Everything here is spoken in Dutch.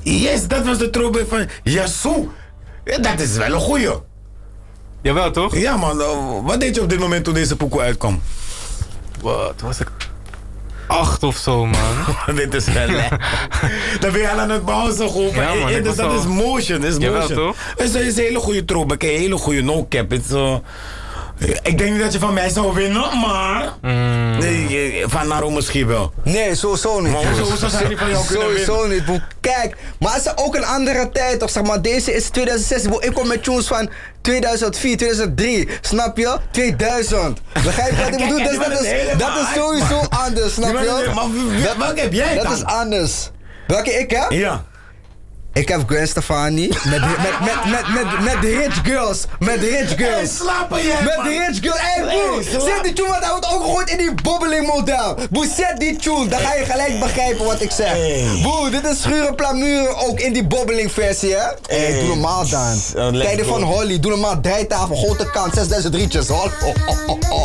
Yes, dat was de throwback van Yassou. Ja, dat is wel een goeie. Jawel, toch? Ja man, wat deed je op dit moment toen deze pokoe uitkwam? Wat was ik? 8 of zo, man. Dit is wel dan ben je al aan het bouncen gewoon. Ja, man, dus dat is motion, is Jawel, motion. toch? Het is een hele goede throwback, een hele goede no-cap. Ik denk niet dat je van mij zou winnen, maar... Nee, van Naro misschien wel. Nee, sowieso niet. Maar hoezo zou hij niet van jou kunnen winnen? Sowieso niet, boe. Kijk, maar het is ook een andere tijd, toch? Zeg maar, deze is 2016, boe. Ik kom met tunes van 2004, 2003, snap je? 2000. Begrijp je wat ik bedoel? Dus dat is sowieso anders, snap je? Maar welke heb jij dan? Dat is anders. Welke ik heb? Ja. Ik heb Gwen Stefani met de Rich Girls. Met de Rich Girls. Hey, slapen jij, Met man. de Rich Girls. Hé, boe, zet die tune, want hij wordt ook gegooid in die bobbeling model. Boe, zet die tune, dan ga je gelijk begrijpen wat ik zeg. Hey. Boe, dit is schuren plamuren ook in die bobbeling versie, hè? Hé, doe normaal dan. let's Tijden go. van Holly, doe normaal, draaitafel, grote kant, 6000 rietjes.